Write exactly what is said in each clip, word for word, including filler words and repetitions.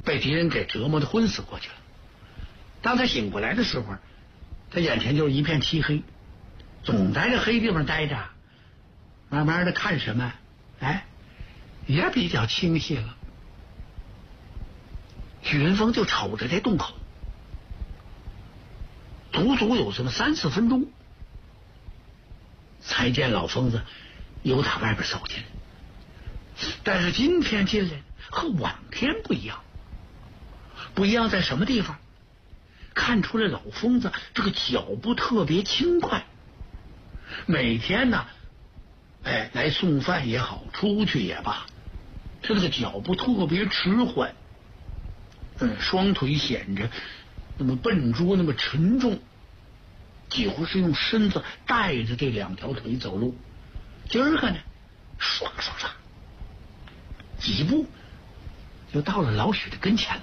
被敌人给折磨的昏死过去了。当他醒过来的时候，他眼前就是一片漆黑，总在这黑地方待着，慢慢的看什么，哎，也比较清晰了。许云峰就瞅着这洞口，足足有这么三四分钟，才见老疯子由打外边走进来。但是今天进来和往天不一样，不一样在什么地方？看出来老疯子这个脚步特别轻快，每天呢，哎，来送饭也好，出去也罢，他这个脚步特别迟缓，嗯，双腿显着那么笨拙，那么沉重，几乎是用身子带着这两条腿走路。今儿个呢，唰唰唰，几步就到了老许的跟前了。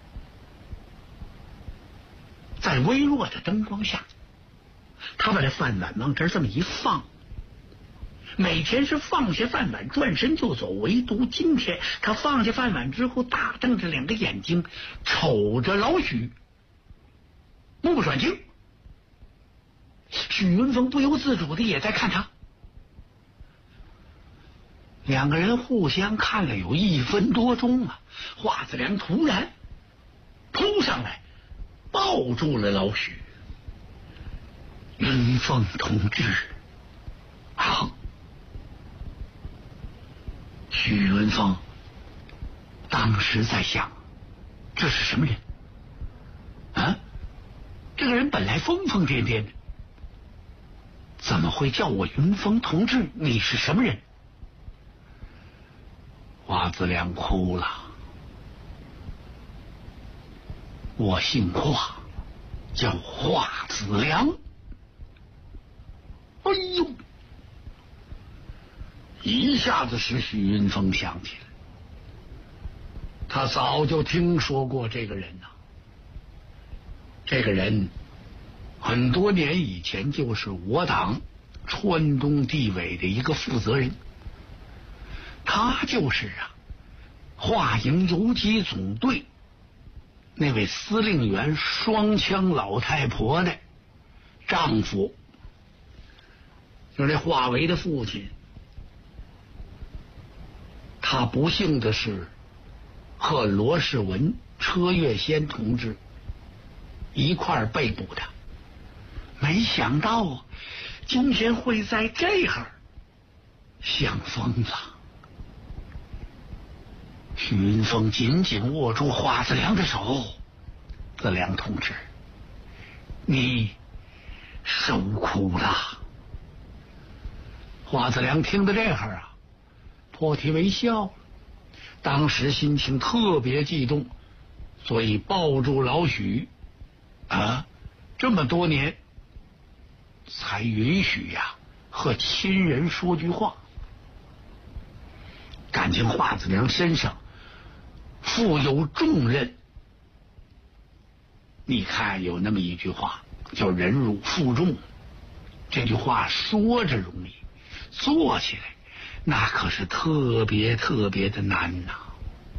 在微弱的灯光下，他把这饭碗往这儿这么一放，每天是放下饭碗转身就走，唯独今天他放下饭碗之后，大瞪着两个眼睛瞅着老许，目不转睛。许云峰不由自主的也在看他，两个人互相看了有一分多钟啊，华子良突然扑上来抱住了老许。云峰同志啊！许云峰当时在想，这是什么人啊？这个人本来疯疯癫癫的，怎么会叫我云峰同志？你是什么人？华子良哭了。我姓华，叫华子良。哎呦！一下子使许云峰想起来，他早就听说过这个人呐、啊。这个人很多年以前就是我党川东地委的一个负责人，他就是啊华营游击总队那位司令员双枪老太婆的丈夫，就是这华为的父亲。他不幸的是和罗世文、车月先同志一块儿被捕的，没想到今天会在这儿相逢了。许云峰紧紧握住华子良的手，子良同志，你受苦了。华子良听到这会儿啊，破涕为笑，当时心情特别激动，所以抱住老许啊，这么多年才允许呀和亲人说句话。感情华子良身上负有重任，你看有那么一句话叫忍辱负重，这句话说着容易，做起来那可是特别特别的难呐、啊。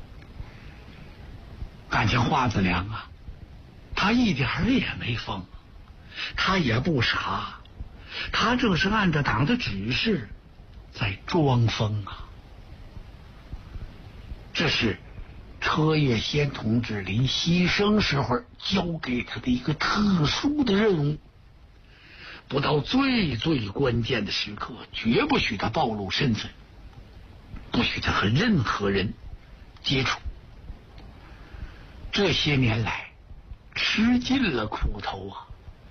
感情华子良啊，他一点儿也没疯，他也不傻，他这是按照党的指示在装疯啊。这是车月先同志临牺牲时候交给他的一个特殊的任务，不到最最关键的时刻，绝不许他暴露身份，不许他和任何人接触。这些年来吃尽了苦头啊，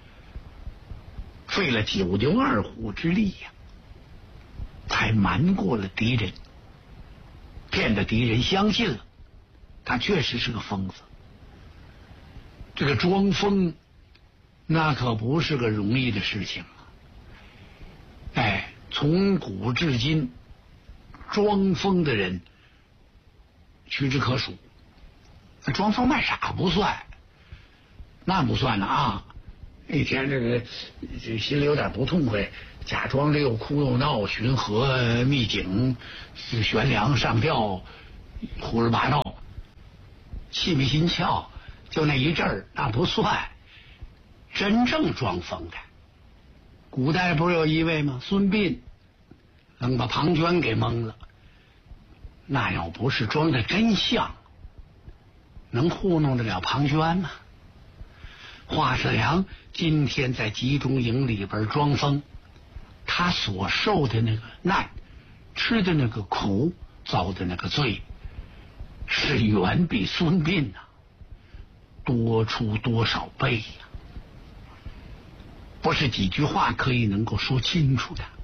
费了九牛二虎之力呀、啊，才瞒过了敌人，骗得敌人相信了他确实是个疯子。这个装疯那可不是个容易的事情啊！哎，从古至今，装疯的人屈指可数。装疯卖傻不算，那不算了啊！那天这个这心里有点不痛快，假装这又哭又闹，巡河密警悬梁上吊，胡说八道。 气没心窍，就那一阵儿那不算。真正装疯的，古代不是有一位吗？孙膑能把庞涓给蒙了。那要不是装的真像，能糊弄得了庞涓吗？华世良今天在集中营里边装疯，他所受的那个难，吃的那个苦，遭的那个罪，是远比孙膑呐、啊、多出多少倍呀、啊？不是几句话可以能够说清楚的。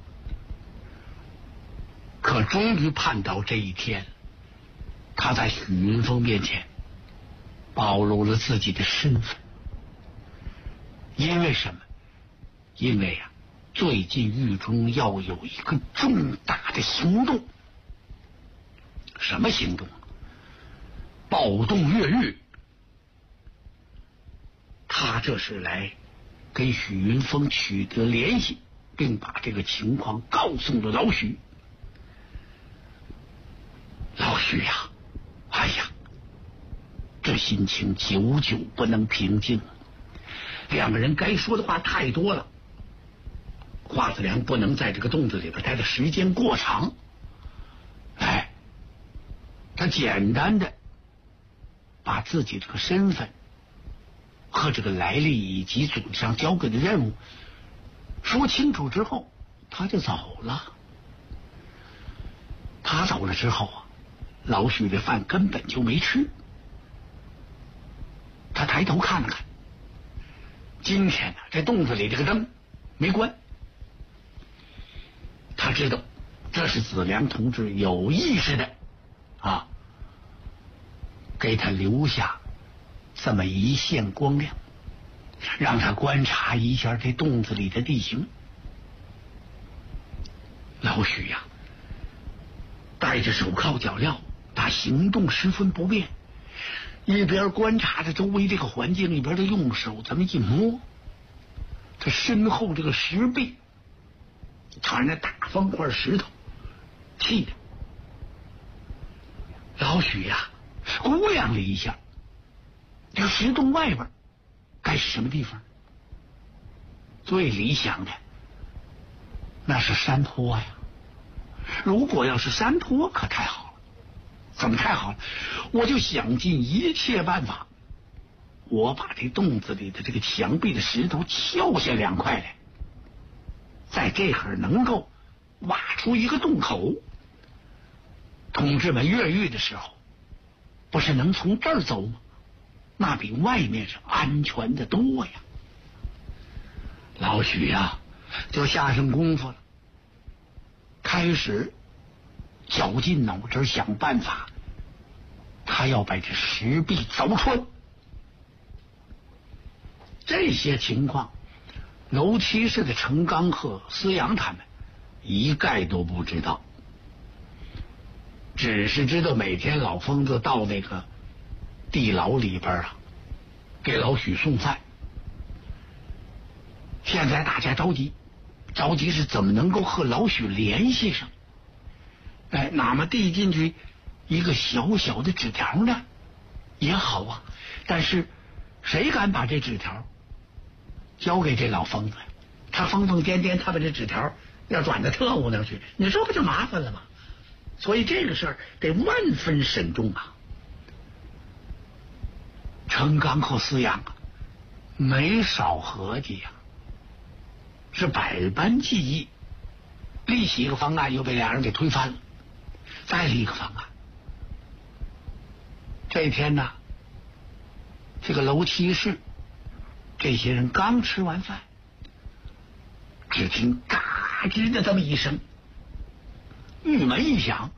可终于盼到这一天，他在许云峰面前暴露了自己的身份。因为什么？因为啊，最近狱中要有一个重大的行动。什么行动？暴动越狱。他这是来跟许云峰取得联系，并把这个情况告诉了老许。老许呀、啊，哎呀，这心情久久不能平静。两个人该说的话太多了，华子良不能在这个洞子里边待的时间过长。哎，他简单的把自己这个身份和这个来历以及祖上交给的任务说清楚之后，他就走了。他走了之后啊，老许的饭根本就没吃。他抬头看了看，今天呢、啊，这洞子里这个灯没关。他知道这是子良同志有意识的啊，给他留下这么一线光亮，让他观察一下这洞子里的地形。老许呀、啊，戴着手铐脚镣，他行动十分不便，一边观察着周围这个环境，一边的用手这么一摸，他身后这个石壁全是大方块石头砌的。老许呀、啊，估量了一下，这个石洞外边该是什么地方？最理想的那是山坡呀。如果要是山坡可太好了。怎么太好了？我就想尽一切办法，我把这洞子里的这个墙壁的石头撬下两块来，在这会儿能够挖出一个洞口。同志们越狱的时候不是能从这儿走吗？那比外面是安全的多呀。老许呀、啊，就下上功夫了，开始绞尽脑汁想办法，他要把这石壁凿穿。这些情况，楼七室的程刚和思阳他们一概都不知道，只是知道每天老疯子到那个地牢里边啊，给老许送饭。现在大家着急，着急是怎么能够和老许联系上？哎，哪么递进去一个小小的纸条呢？也好啊，但是谁敢把这纸条交给这老疯子呀？他疯疯癫癫，他把这纸条要转到特务那去，你说不就麻烦了吗？所以这个事儿得万分慎重啊。程刚和思阳啊，没少合计呀、啊，是百般计议，立起一个方案，又被俩人给推翻了。再立一个方案。这一天呢，这个楼七室这些人刚吃完饭，只听嘎吱的这么一声，玉门一响，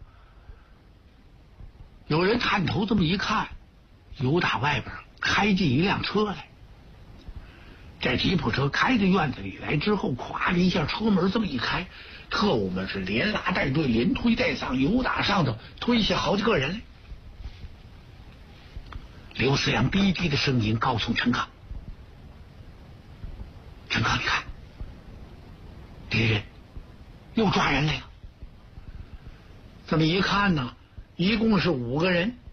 有人探头这么一看，由打外边开进一辆车来。这吉普车开到院子里来之后，咵的一下车门这么一开，特务们是连拉带队，连推带搡，由打上头推下好几个人来。刘思阳低低的声音告诉陈刚：“陈刚，你看，敌人又抓人来了。这么一看呢，一共是五个人，